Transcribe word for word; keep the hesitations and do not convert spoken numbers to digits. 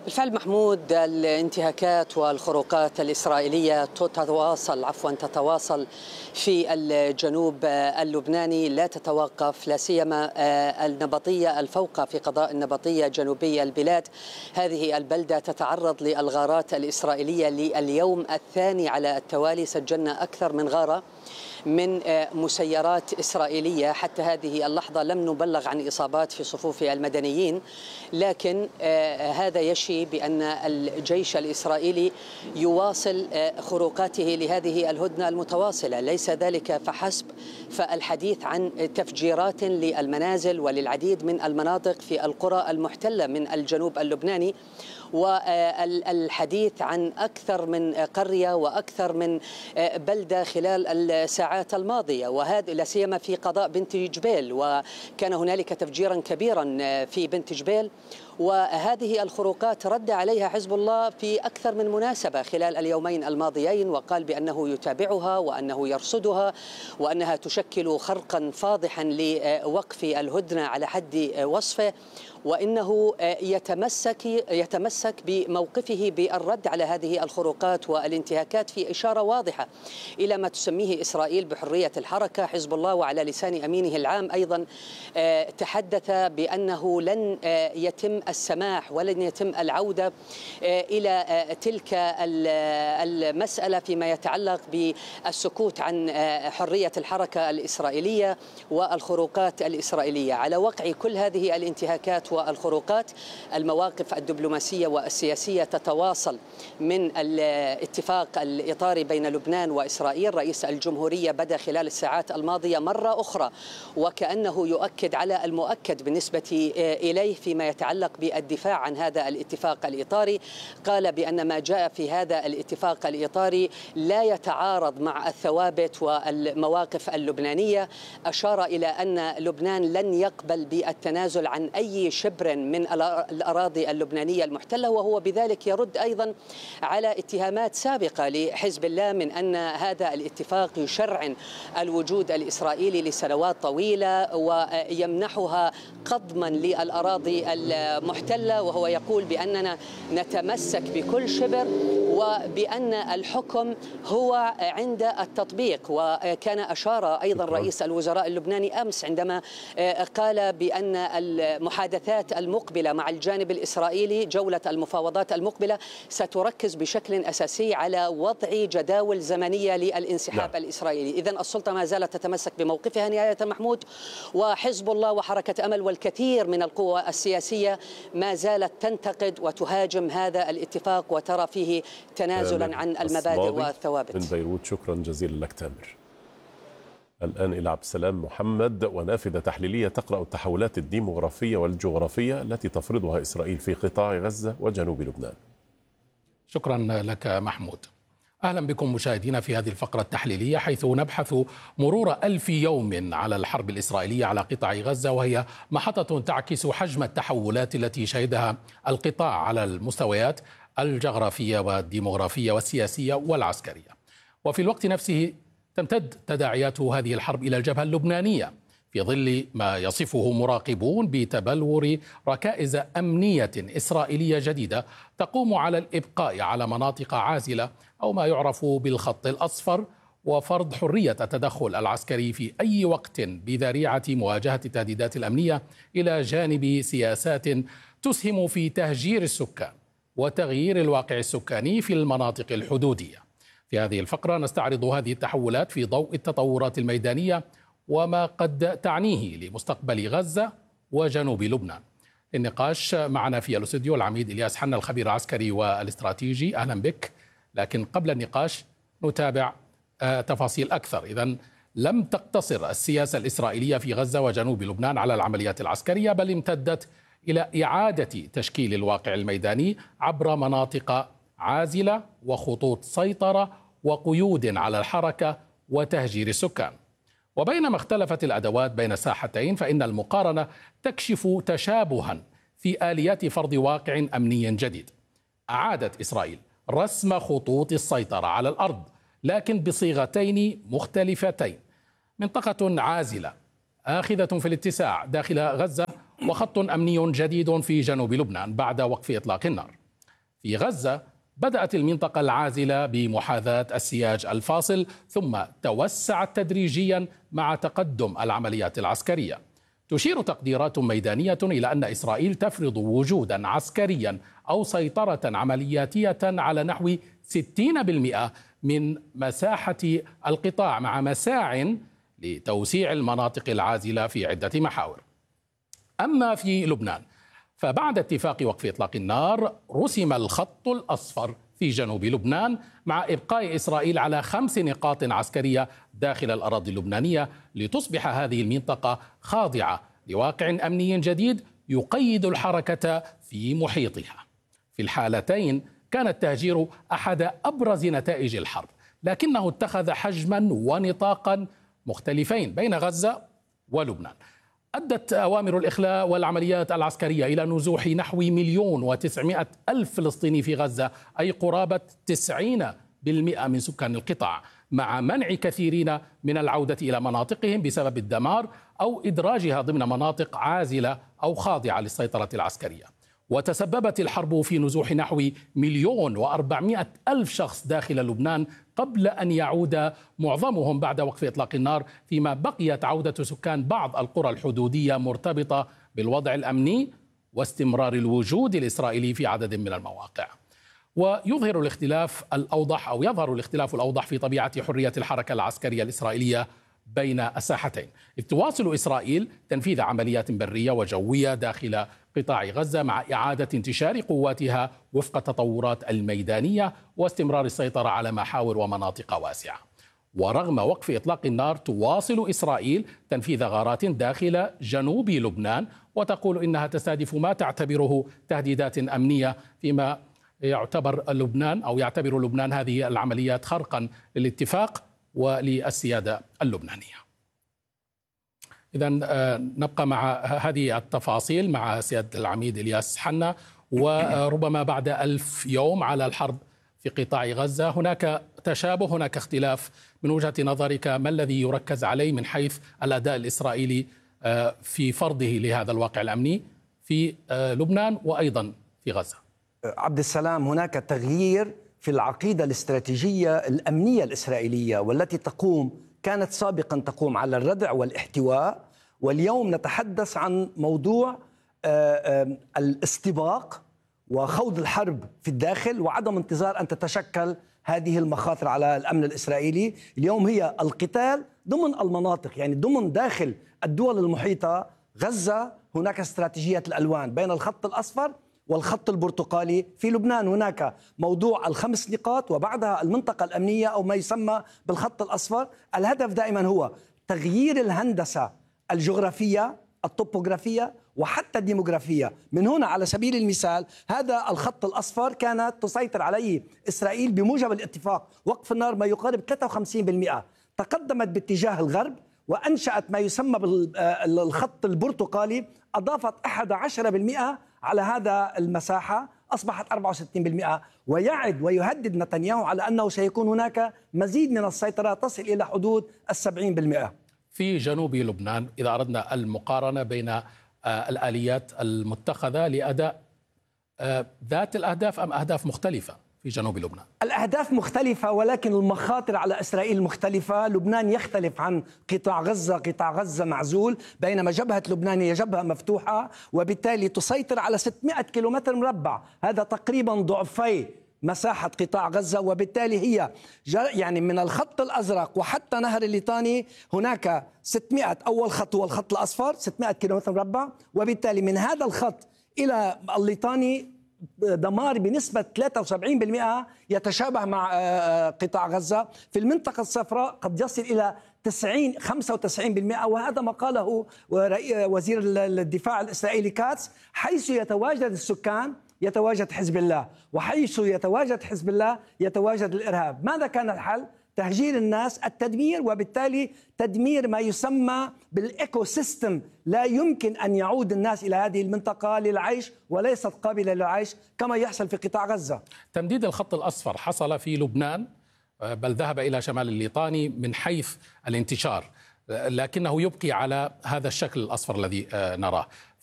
بالفعل محمود، الانتهاكات والخروقات الإسرائيلية تتواصل عفوا تتواصل في الجنوب اللبناني، لا تتوقف، لا سيما النبطية الفوقة في قضاء النبطية جنوبي البلاد. هذه البلدة تتعرض للغارات الإسرائيلية لليوم الثاني على التوالي. سجلنا أكثر من غارة من مسيرات إسرائيلية. حتى هذه اللحظة لم نبلغ عن إصابات في صفوف المدنيين، لكن هذا يشي بأن الجيش الإسرائيلي يواصل خروقاته لهذه الهدنة المتواصلة. ليس ذلك فحسب، فالحديث عن تفجيرات للمنازل وللعديد من المناطق في القرى المحتلة من الجنوب اللبناني، والحديث عن أكثر من قرية وأكثر من بلدة خلال الساعات الماضية، وهذا لا سيما في قضاء بنت جبيل، وكان هنالك تفجيرا كبيرا في بنت جبيل. وهذه الخروقات رد عليها حزب الله في أكثر من مناسبة خلال اليومين الماضيين، وقال بأنه يتابعها وأنه يرصدها وأنها تشكل خرقا فاضحا لوقف الهدنة على حد وصفه، وإنه يتمسك يتمسك بموقفه بالرد على هذه الخروقات والانتهاكات في إشارة واضحة إلى ما تسميه إسرائيل بحرية الحركة. حزب الله وعلى لسان أمينه العام أيضا تحدث بأنه لن يتم السماح ولن يتم العودة إلى تلك المسألة فيما يتعلق بالسكوت عن حرية الحركة الإسرائيلية والخروقات الإسرائيلية. على وقع كل هذه الانتهاكات والخروقات، المواقف الدبلوماسية والسياسية تتواصل من الاتفاق الإطاري بين لبنان وإسرائيل. رئيس الجمهورية بدأ خلال الساعات الماضية مرة أخرى وكأنه يؤكد على المؤكد بالنسبة إليه فيما يتعلق بالدفاع عن هذا الاتفاق الإطاري. قال بأن ما جاء في هذا الاتفاق الإطاري لا يتعارض مع الثوابت والمواقف اللبنانية. أشار إلى أن لبنان لن يقبل بالتنازل عن أي شبر من الأراضي اللبنانية المحتلة، وهو بذلك يرد أيضا على اتهامات سابقة لحزب الله من أن هذا الاتفاق يشرعن الوجود الإسرائيلي لسنوات طويلة ويمنحها قضما للأراضي المحتلة، وهو يقول بأننا نتمسك بكل شبر وبأن الحكم هو عند التطبيق. وكان أشار أيضا رئيس الوزراء اللبناني أمس عندما قال بأن المحادثات المقبلة مع الجانب الإسرائيلي، جولة المفاوضات المقبلة، ستركز بشكل أساسي على وضع جداول زمنية للانسحاب لا. الإسرائيلي. إذن السلطة ما زالت تتمسك بموقفها نهاية محمود، وحزب الله وحركة أمل والكثير من القوى السياسية ما زالت تنتقد وتهاجم هذا الاتفاق وترى فيه تنازلا عن المبادئ والثوابت. من بيروت، شكرا جزيلا لك تامر. الآن إلى عبد السلام محمد ونافذة تحليلية تقرأ التحولات الديموغرافية والجغرافية التي تفرضها إسرائيل في قطاع غزة وجنوب لبنان. شكرا لك محمود. أهلا بكم مشاهدينا في هذه الفقرة التحليلية، حيث نبحث مرور ألف يوم على الحرب الإسرائيلية على قطاع غزة، وهي محطة تعكس حجم التحولات التي شهدها القطاع على المستويات الجغرافية والديموغرافية والسياسية والعسكرية. وفي الوقت نفسه تمتد تداعيات هذه الحرب إلى الجبهة اللبنانية في ظل ما يصفه مراقبون بتبلور ركائز أمنية إسرائيلية جديدة تقوم على الإبقاء على مناطق عازلة أو ما يعرف بالخط الأصفر، وفرض حرية التدخل العسكري في أي وقت بذريعة مواجهة التهديدات الأمنية، إلى جانب سياسات تسهم في تهجير السكان وتغيير الواقع السكاني في المناطق الحدودية. في هذه الفقرة نستعرض هذه التحولات في ضوء التطورات الميدانية وما قد تعنيه لمستقبل غزة وجنوب لبنان. النقاش معنا في الاستوديو العميد إلياس حنا، الخبير العسكري والاستراتيجي. أهلا بك. لكن قبل النقاش نتابع تفاصيل أكثر. إذن لم تقتصر السياسة الإسرائيلية في غزة وجنوب لبنان على العمليات العسكرية، بل امتدت إلى إعادة تشكيل الواقع الميداني عبر مناطق عازلة وخطوط سيطرة وقيود على الحركة وتهجير السكان. وبينما اختلفت الأدوات بين الساحتين، فإن المقارنة تكشف تشابها في آليات فرض واقع أمني جديد. أعادت إسرائيل رسم خطوط السيطرة على الأرض، لكن بصيغتين مختلفتين: منطقة عازلة آخذة في الاتساع داخل غزة، وخط أمني جديد في جنوب لبنان بعد وقف إطلاق النار. في غزة بدأت المنطقة العازلة بمحاذاة السياج الفاصل، ثم توسعت تدريجيا مع تقدم العمليات العسكرية. تشير تقديرات ميدانية إلى أن إسرائيل تفرض وجودا عسكريا أو سيطرة عملياتية على نحو ستين بالمئة من مساحة القطاع، مع مساع لتوسيع المناطق العازلة في عدة محاور. أما في لبنان فبعد اتفاق وقف إطلاق النار رسم الخط الأصفر في جنوب لبنان، مع إبقاء إسرائيل على خمس نقاط عسكرية داخل الأراضي اللبنانية، لتصبح هذه المنطقة خاضعة لواقع أمني جديد يقيد الحركة في محيطها. في الحالتين كان التهجير أحد أبرز نتائج الحرب، لكنه اتخذ حجما ونطاقا مختلفين بين غزة ولبنان. أدت أوامر الإخلاء والعمليات العسكرية إلى نزوح نحو مليون وتسعمائة ألف فلسطيني في غزة، أي قرابة تسعين بالمئة من سكان القطاع، مع منع كثيرين من العودة إلى مناطقهم بسبب الدمار أو إدراجها ضمن مناطق عازلة أو خاضعة للسيطرة العسكرية. وتسببت الحرب في نزوح نحو مليون وأربعمائة ألف شخص داخل لبنان قبل أن يعود معظمهم بعد وقف إطلاق النار، فيما بقيت عودة سكان بعض القرى الحدودية مرتبطة بالوضع الأمني واستمرار الوجود الإسرائيلي في عدد من المواقع. ويظهر الاختلاف الأوضح أو يظهر الاختلاف الأوضح في طبيعة حرية الحركة العسكرية الإسرائيلية بين الساحتين، إذ تواصل إسرائيل تنفيذ عمليات برية وجوية داخل قطاع غزة مع إعادة انتشار قواتها وفق التطورات الميدانية واستمرار السيطرة على محاور ومناطق واسعة. ورغم وقف إطلاق النار تواصل إسرائيل تنفيذ غارات داخل جنوب لبنان، وتقول إنها تستهدف ما تعتبره تهديدات أمنية، فيما يعتبر لبنان أو يعتبر لبنان هذه العمليات خرقا للاتفاق وللسيادة اللبنانية. إذن نبقى مع هذه التفاصيل مع سيادة العميد إلياس حنا. وربما بعد ألف يوم على الحرب في قطاع غزة هناك تشابه، هناك اختلاف من وجهة نظرك، ما الذي يركز عليه من حيث الأداء الإسرائيلي في فرضه لهذا الواقع الأمني في لبنان وأيضا في غزة؟ عبد السلام، هناك تغيير في العقيدة الاستراتيجية الأمنية الإسرائيلية، والتي تقوم كانت سابقا تقوم على الردع والاحتواء، واليوم نتحدث عن موضوع الاستباق وخوض الحرب في الداخل وعدم انتظار أن تتشكل هذه المخاطر على الأمن الإسرائيلي. اليوم هي القتال ضمن المناطق، يعني ضمن داخل الدول المحيطة. غزة هناك استراتيجية الألوان بين الخط الأصفر والخط البرتقالي. في لبنان هناك موضوع الخمس نقاط وبعدها المنطقة الأمنية أو ما يسمى بالخط الأصفر. الهدف دائما هو تغيير الهندسة الجغرافية الطوبوغرافية وحتى الديموغرافية. من هنا على سبيل المثال هذا الخط الأصفر كانت تسيطر عليه إسرائيل بموجب الاتفاق وقف النار ما يقارب ثلاثة وخمسين بالمئة. تقدمت باتجاه الغرب وأنشأت ما يسمى بالخط البرتقالي، أضافت أحد عشر بالمئة على هذا المساحة، أصبحت أربعة وستين بالمئة. ويعد ويهدد نتنياهو على أنه سيكون هناك مزيد من السيطرة تصل إلى حدود السبعين بالمئة. في جنوب لبنان إذا أردنا المقارنة بين الآليات المتخذة لأداء ذات الأهداف أم أهداف مختلفة في جنوب لبنان؟ الأهداف مختلفة ولكن المخاطر على إسرائيل مختلفة. لبنان يختلف عن قطاع غزة، قطاع غزة معزول، بينما جبهة لبنان هي جبهة مفتوحة وبالتالي تسيطر على ستمائة كيلومتر مربع، هذا تقريبا ضعفي مساحة قطاع غزة. وبالتالي هي يعني من الخط الأزرق وحتى نهر الليطاني هناك ستمائة، أول خط هو الخط الأصفر ستمائة كيلومتر مربع، وبالتالي من هذا الخط إلى الليطاني دمار بنسبة ثلاثة وسبعين بالمئة يتشابه مع قطاع غزة. في المنطقة الصفراء قد يصل إلى تسعين خمسة وتسعين بالمئة، وهذا ما قاله وزير الدفاع الإسرائيلي كاتس، حيث يتواجد السكان يتواجد حزب الله، وحيث يتواجد حزب الله يتواجد الإرهاب. ماذا كان الحل؟ تهجير الناس، التدمير، وبالتالي تدمير ما يسمى بالإيكو سيستم. لا يمكن أن يعود الناس إلى هذه المنطقة للعيش وليست قابلة للعيش كما يحصل في قطاع غزة. تمديد الخط الأصفر حصل في لبنان، بل ذهب إلى شمال الليطاني من حيث الانتشار، لكنه يبقي على هذا الشكل الأصفر الذي نراه.